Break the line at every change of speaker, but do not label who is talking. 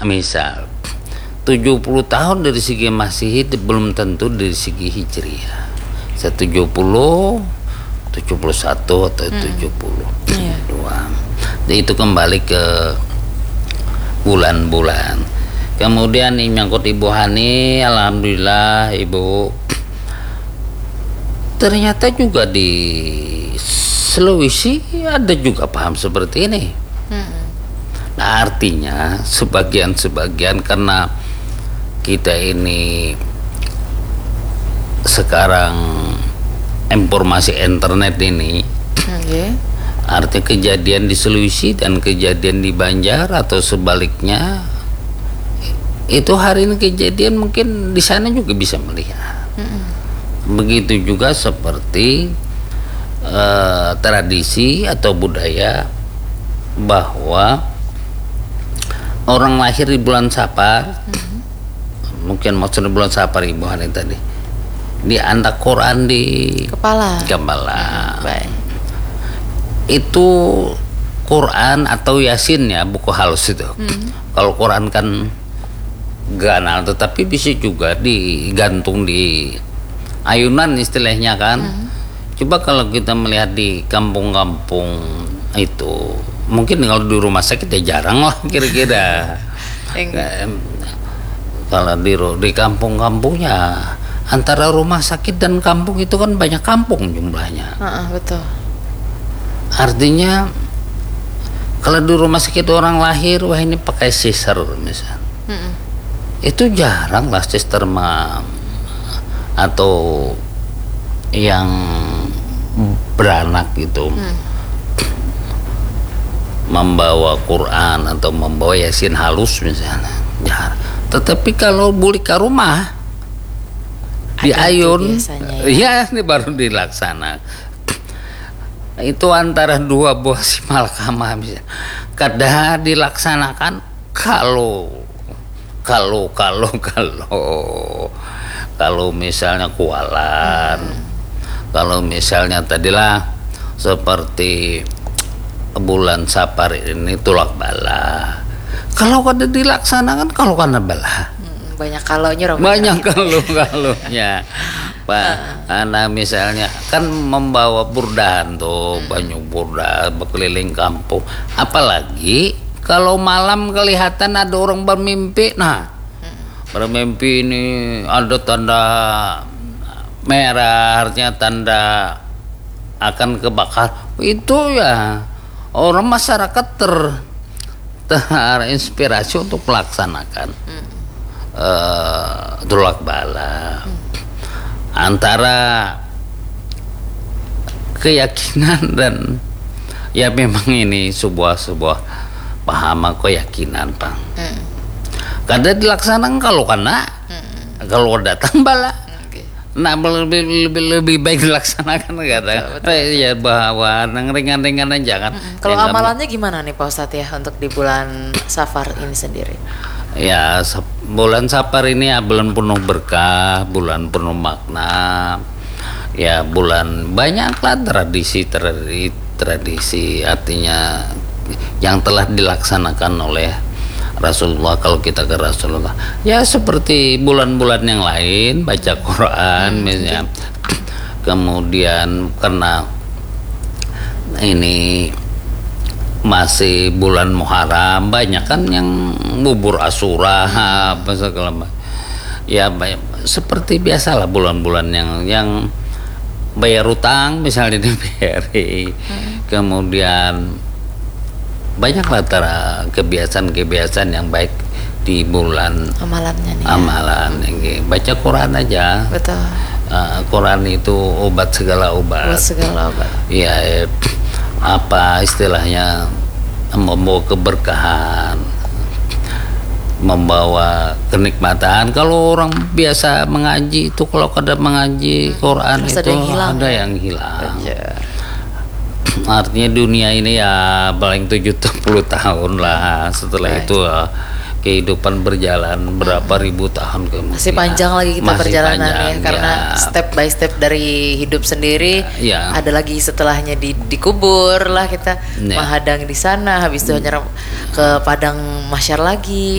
misal 70 tahun dari segi Masehi belum tentu dari segi Hijriah. 70, 71 atau 72. Jadi itu kembali ke bulan-bulan. Kemudian ini menyangkut Ibu Hani, alhamdulillah Ibu, ternyata juga di Sulawesi ada juga paham seperti ini. Nah, artinya sebagian karena kita ini sekarang informasi internet ini, artinya kejadian di Sulawesi dan kejadian di Banjar atau sebaliknya, itu hari ini kejadian mungkin di sana juga bisa melihat. Begitu juga seperti tradisi atau budaya bahwa orang lahir di bulan Safar, mungkin maksudnya bulan Safar Ibu Hani tadi, diantak Quran di kepala.
Baik.
Itu Quran atau Yasin ya, buku halus itu. Kalau Quran kan ganal, tetapi bisa juga digantung di ayunan istilahnya kan. Coba kalau kita melihat di kampung-kampung itu, mungkin kalau di rumah sakit ya jarang lah kira-kira. Kalau di kampung-kampungnya, antara rumah sakit dan kampung itu kan banyak kampung jumlahnya.
Betul.
Artinya kalau di rumah sakit orang lahir, wah ini pakai sisar misalnya. Itu jarang lah sister atau yang beranak itu membawa Quran atau membawa Yasin halus misalnya. Tetapi kalau balik ke rumah di ayun, ya ini baru dilaksanakan. Itu antara dua buah si malkamah misalnya. Kadang dilaksanakan kalau misalnya kualan, kalau misalnya tadilah seperti bulan Safar ini tulak bala, kalau kada dilaksanakan kalau karena bala
banyak kalonya,
kalonya Pak. Nah misalnya kan membawa burdahan tuh, banyak burdah berkeliling kampung, apalagi kalau malam kelihatan ada orang bermimpi. Nah, bermimpi ini ada tanda merah, artinya tanda akan kebakar. Itu ya orang masyarakat terinspirasi untuk melaksanakan tulak bala. Antara keyakinan dan ya memang ini sebuah paham keyakinan Bang. Kadang dilaksanakan kalau kalau datang bala. Nah lebih baik dilaksanakan kadang. Ya bahwa ringan-ringan aja kan.
Kalau amalannya gimana nih Pak Ustadz ya untuk di bulan Safar ini sendiri?
Ya bulan Safar ini ya bulan penuh berkah, bulan penuh makna. Ya bulan banyaklah tradisi artinya yang telah dilaksanakan oleh Rasulullah. Kalau kita ke Rasulullah ya seperti bulan-bulan yang lain, baca Quran misalnya. Kemudian karena ini masih bulan Muharram, banyak kan yang bubur Asyura apa segala macam. Ya seperti biasalah bulan-bulan yang bayar utang misalnya di BRI. Kemudian banyaklah kebiasaan yang baik di bulan
amalannya nih.
Amalan ya. Baca Quran aja.
Betul.
Quran itu obat segala obat. Ya apa istilahnya, membawa keberkahan, membawa kenikmatan. Kalau orang biasa mengaji itu, kalau kada mengaji Quran terus itu ada yang hilang. Artinya dunia ini ya paling 70 tahun lah. Setelah itu kehidupan berjalan berapa ribu tahun kemudian.
Masih panjang lagi kita perjalanan ya, karena step by step dari hidup sendiri. Ada lagi setelahnya dikubur lah kita, menghadang di sana, habis itu hanya ke padang mahsyar lagi.